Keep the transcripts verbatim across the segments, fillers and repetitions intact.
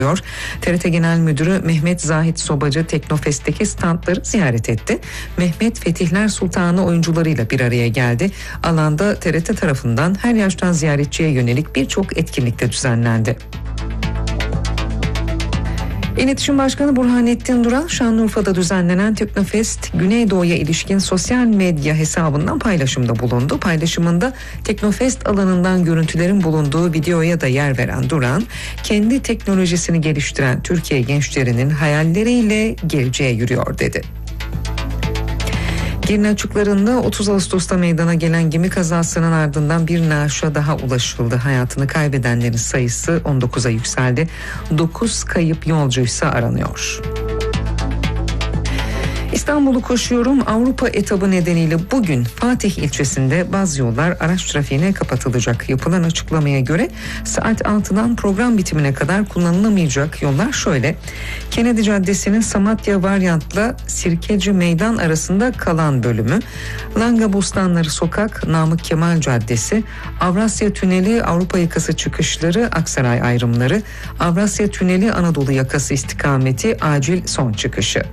T R T Genel Müdürü Mehmet Zahit Sobacı Teknofest'teki standları ziyaret etti. Mehmet Fetihler Sultanı oyuncularıyla bir araya geldi. Alanda T R T tarafından her yaştan ziyaretçiye yönelik birçok etkinlik de düzenlendi. İletişim Başkanı Burhanettin Duran, Şanlıurfa'da düzenlenen Teknofest Güneydoğu'ya ilişkin sosyal medya hesabından paylaşımda bulundu. Paylaşımında Teknofest alanından görüntülerin bulunduğu videoya da yer veren Duran, kendi teknolojisini geliştiren Türkiye gençlerinin hayalleriyle geleceğe yürüyor dedi. Girne açıklarında otuz Ağustos'ta meydana gelen gemi kazasının ardından bir naaşa daha ulaşıldı. Hayatını kaybedenlerin sayısı on dokuza yükseldi. dokuz kayıp yolcuysa aranıyor. İstanbul'u koşuyorum. Avrupa etabı nedeniyle bugün Fatih ilçesinde bazı yollar araç trafiğine kapatılacak. Yapılan açıklamaya göre saat altıdan program bitimine kadar kullanılamayacak yollar şöyle: Kennedy Caddesi'nin Samatya varyantla Sirkeci Meydan arasında kalan bölümü, Langa Bostanları Sokak, Namık Kemal Caddesi, Avrasya Tüneli Avrupa Yakası çıkışları, Aksaray ayrımları, Avrasya Tüneli Anadolu Yakası istikameti acil son çıkışı.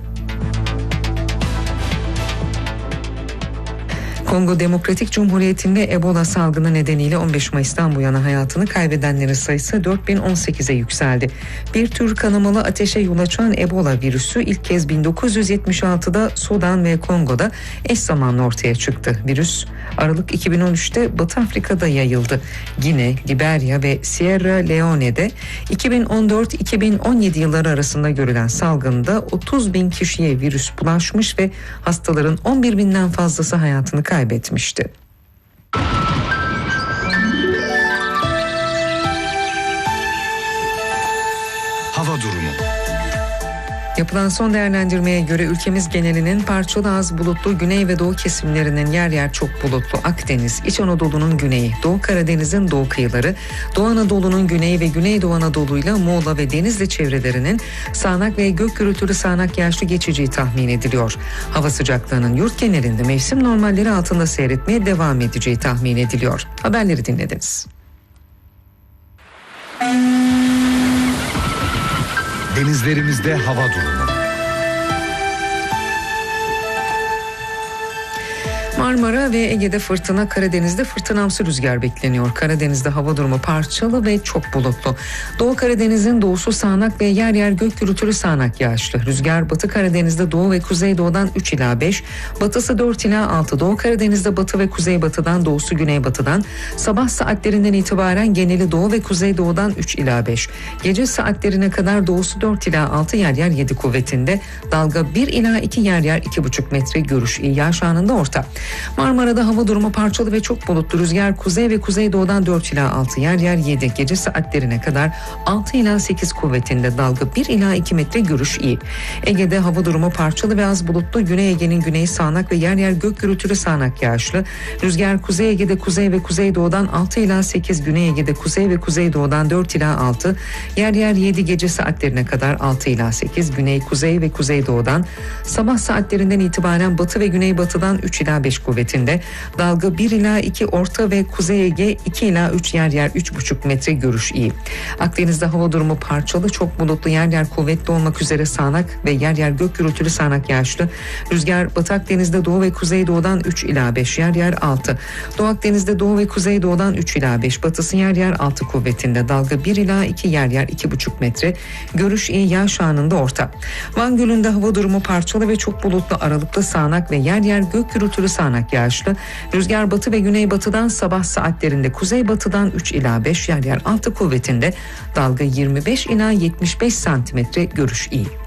Kongo Demokratik Cumhuriyeti'nde Ebola salgını nedeniyle on beş Mayıs'tan bu yana hayatını kaybedenlerin sayısı dört bin on sekize yükseldi. Bir tür kanamalı ateşe yol açan Ebola virüsü ilk kez bin dokuz yüz yetmiş altıda Sudan ve Kongo'da eş zamanlı ortaya çıktı. Virüs Aralık iki bin on üçte Batı Afrika'da yayıldı. Gine, Liberya ve Sierra Leone'de iki bin on dört iki bin on yedi yılları arasında görülen salgında otuz bin kişiye virüs bulaşmış ve hastaların on bir binden fazlası hayatını kaybetmişti. Hava durumu. Yapılan son değerlendirmeye göre ülkemiz genelinin parçalı az bulutlu, güney ve doğu kesimlerinin yer yer çok bulutlu, Akdeniz, İç Anadolu'nun güneyi, Doğu Karadeniz'in doğu kıyıları, Doğu Anadolu'nun güneyi ve Güneydoğu Anadolu'yla Muğla ve Denizli çevrelerinin sağanak ve gök gürültülü sağanak yağışlı geçeceği tahmin ediliyor. Hava sıcaklığının yurt genelinde mevsim normalleri altında seyretmeye devam edeceği tahmin ediliyor. Haberleri dinlediniz. Denizlerimizde hava durumu. Marmara ve Ege'de fırtına, Karadeniz'de fırtınamsı rüzgar bekleniyor. Karadeniz'de hava durumu parçalı ve çok bulutlu. Doğu Karadeniz'in doğusu sağanak ve yer yer gök gürültülü sağanak yağışlı. Rüzgar Batı Karadeniz'de doğu ve kuzeydoğudan üç ila beş, batısı dört ila altı. Doğu Karadeniz'de batı ve kuzeybatıdan, doğusu güneybatıdan. Sabah saatlerinden itibaren geneli doğu ve kuzeydoğudan üç ila beş. Gece saatlerine kadar doğusu dört ila altı, yer yer yedi kuvvetinde. Dalga bir ila iki, yer yer iki buçuk metre, görüş iyi, yağış anında orta. Marmara'da hava durumu parçalı ve çok bulutlu. Rüzgar kuzey ve kuzeydoğudan dört ila altı, yer yer yedi. Gece saatlerine kadar altı ila sekiz kuvvetinde. Dalga bir ila iki metre, görüş iyi. Ege'de hava durumu parçalı ve az bulutlu. Güney Ege'nin güneyi sağanak ve yer yer gök gürültülü sağanak yağışlı. Rüzgar Kuzey Ege'de kuzey ve kuzeydoğudan altı ila sekiz. Güney Ege'de kuzey ve kuzeydoğudan dört ila altı. Yer yer yedi. Gece saatlerine kadar altı ila sekiz. Güney, kuzey ve kuzeydoğudan. Sabah saatlerinden itibaren batı ve güneybatıdan üç ila beş kuvvetinde. Dalga bir ila iki, orta ve kuzey Ege iki ila üç, yer yer üç buçuk metre, görüş iyi. Akdeniz'de hava durumu parçalı, çok bulutlu, yer yer kuvvetli olmak üzere sağanak ve yer yer gök gürültülü sağanak yağışlı. Rüzgar Batı Akdeniz'de doğu ve kuzeydoğudan üç ila beş, yer yer altı. Doğu Akdeniz'de doğu ve kuzeydoğudan üç ila beş, batısı yer yer altı kuvvetinde. Dalga bir ila iki, yer yer iki buçuk metre, görüş iyi, yağış anında orta. Van Gölü'nde hava durumu parçalı ve çok bulutlu, aralıklı sağanak ve yer yer gök gürültülü sağanak yağışlı. Rüzgar batı ve güneybatıdan sabah saatlerinde kuzeybatıdan üç ila beş, yer yer altı kuvvetinde. Dalga yirmi beş ila yetmiş beş santimetre, görüş iyi.